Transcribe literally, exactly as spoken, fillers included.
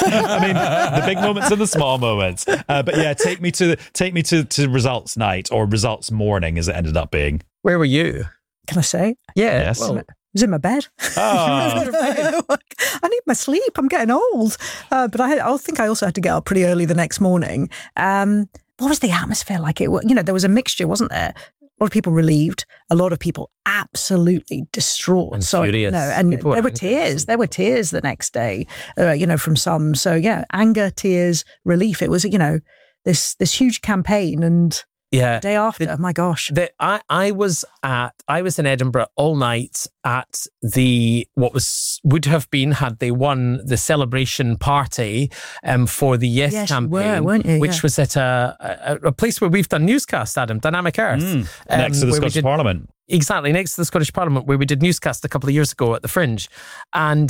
I mean, the big moments and the small moments. Uh, but yeah, take me to take me to, to results night or results morning, as it ended up being. Where were you? Can I say? Yeah. Yes. Well, I was in my bed. Oh. I need my sleep. I'm getting old. Uh, but I, had, I think I also had to get up pretty early the next morning. Um, what was the atmosphere like? It, you know, there was a mixture, wasn't there? A lot of people relieved, a lot of people absolutely distraught. And so, furious. No, and People were there were angry. tears. There were tears the next day, uh, you know, from some. So yeah, anger, tears, relief. It was, you know, this this huge campaign, and yeah. the day after, The- my gosh. The, I, I was at I was in Edinburgh all night at the what was would have been had they won the celebration party um, for the Yes, Yes, you campaign, were, weren't you? which Yeah. was at a, a a place where we've done newscasts, Adam, Dynamic Earth, Mm, um, next to the where we Scottish did- Parliament. Exactly, next to the Scottish Parliament, where we did newscast a couple of years ago at the Fringe. And